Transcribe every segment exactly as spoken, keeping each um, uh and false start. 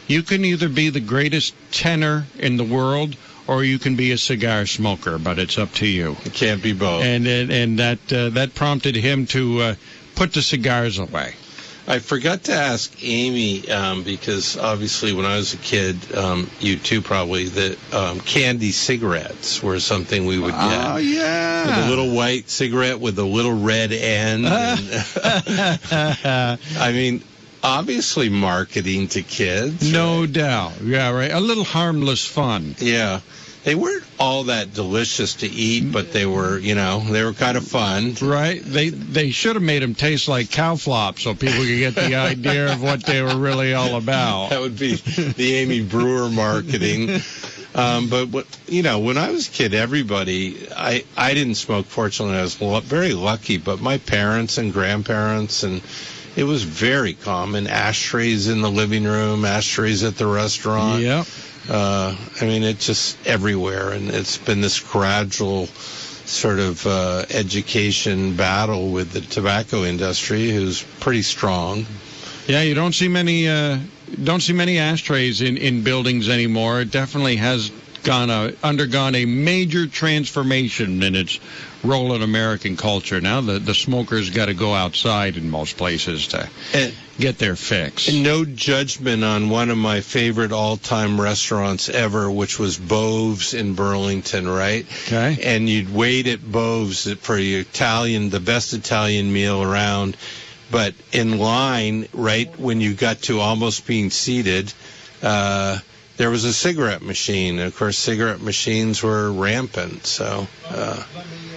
You can either be the greatest tenor in the world, or you can be a cigar smoker, but it's up to you. It can't be both. And and, and that uh, that prompted him to uh, put the cigars away. I forgot to ask Amy, um, because obviously when I was a kid, um, you too probably, that um, candy cigarettes were something we would get. Oh, yeah. With a little white cigarette with a little red end. And, I mean, obviously marketing to kids. No right? doubt. Yeah, right. A little harmless fun. Yeah. They weren't all that delicious to eat, but they were, you know, they were kind of fun. Right. They they should have made them taste like cow flop so people could get the idea of what they were really all about. That would be the Amy Brewer marketing. Um, but, what, you know, when I was a kid, everybody, I, I didn't smoke, fortunately. I was lo- very lucky, but my parents and grandparents, and it was very common. Ashtrays in the living room, ashtrays at the restaurant. Yep. Uh, I mean, it's just everywhere, and it's been this gradual sort of uh, education battle with the tobacco industry, who's pretty strong. Yeah, you don't see many uh, don't see many ashtrays in, in buildings anymore. It definitely has gone a, undergone a major transformation in its role in American culture. Now the the smokers got to go outside in most places to and, get their fix. And no judgment on one of my favorite all-time restaurants ever, which was Bove's in Burlington, right? Okay. And you'd wait at Bove's for your Italian, the best Italian meal around, but in line, right when you got to almost being seated, uh, there was a cigarette machine. And of course, cigarette machines were rampant. So, uh,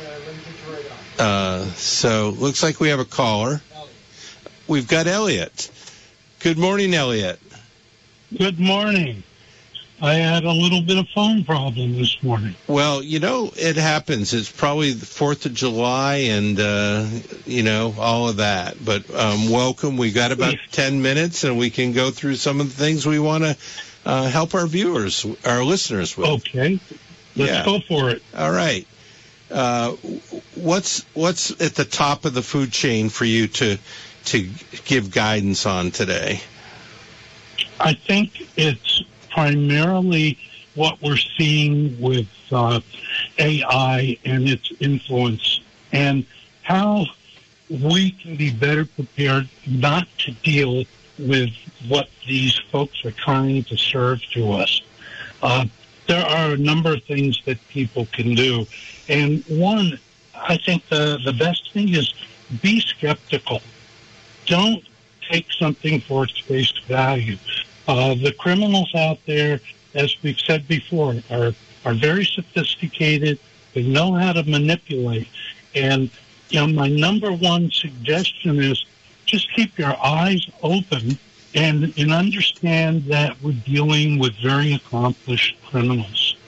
uh, so looks like we have a caller. We've got Elliot. Good morning, Elliot. Good morning. I had a little bit of phone problem this morning. Well, you know, it happens. It's probably the fourth of July and, uh, you know, all of that. But um, welcome. We got about ten minutes, and we can go through some of the things we want to uh, help our viewers, our listeners with. Okay. Let's yeah. go for it. All right. Uh, what's what's at the top of the food chain for you to to give guidance on today? I think it's primarily what we're seeing with uh, A I and its influence, and how we can be better prepared not to deal with what these folks are trying to serve to us. Uh, there are a number of things that people can do, and one, I think the, the best thing is be skeptical. Don't take something for its face value. Uh, the criminals out there, as we've said before, are, are very sophisticated. They know how to manipulate. And, you know, my number one suggestion is just keep your eyes open and, and understand that we're dealing with very accomplished criminals.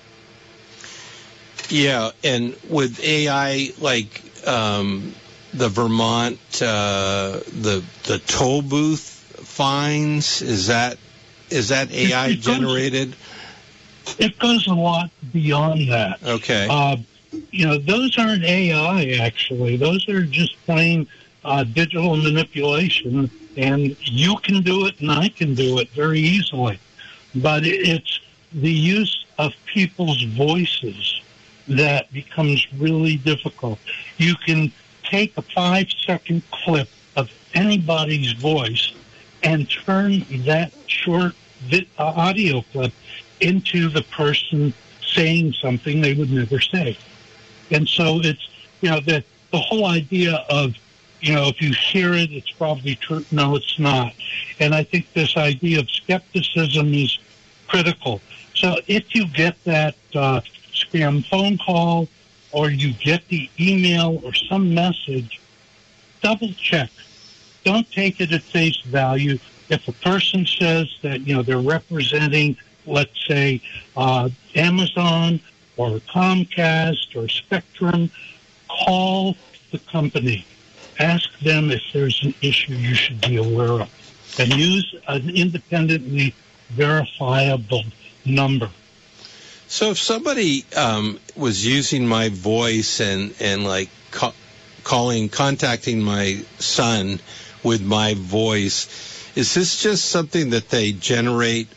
Yeah, and with A I, like um, the Vermont, uh, the the toll booth fines, is that is that A I it, it generated? Goes, it goes a lot beyond that. Okay. Uh, you know, those aren't A I, actually. Those are just plain uh, digital manipulation, and you can do it and I can do it very easily. But it's the use of people's voices that becomes really difficult. You can take a five-second clip of anybody's voice and turn that short vid- uh, audio clip into the person saying something they would never say. And so it's, you know, the, the whole idea of, you know, if you hear it, it's probably true. No, it's not. And I think this idea of skepticism is critical. So if you get that uh, spam phone call or you get the email or some message, double check. Don't take it at face value. If a person says that, you know, they're representing, let's say, uh, Amazon or Comcast or Spectrum, call the company. Ask them if there's an issue you should be aware of. And use an independently verifiable number. So if somebody um, was using my voice and, and like ca- calling, contacting my son with my voice, is this just something that they generate